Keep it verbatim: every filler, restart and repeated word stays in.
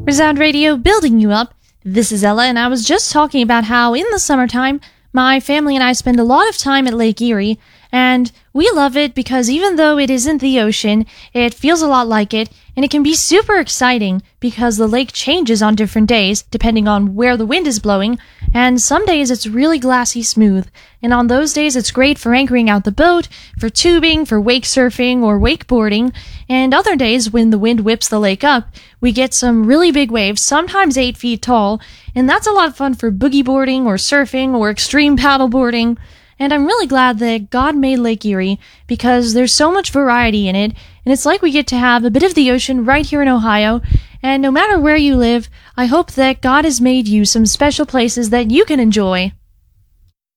Resound Radio, building you up. This is Ella, and I was just talking about how in the summertime, my family and I spend a lot of time at Lake Erie, and we love it because even though it isn't the ocean, it feels a lot like it, and it can be super exciting because the lake changes on different days, depending on where the wind is blowing, and some days it's really glassy smooth, and on those days it's great for anchoring out the boat, for tubing, for wake surfing, or wakeboarding, and other days when the wind whips the lake up, we get some really big waves, sometimes eight feet tall, and that's a lot of fun for boogie boarding, or surfing, or extreme paddleboarding. And I'm really glad that God made Lake Erie because there's so much variety in it, and it's like we get to have a bit of the ocean right here in Ohio, and no matter where you live, I hope that God has made you some special places that you can enjoy.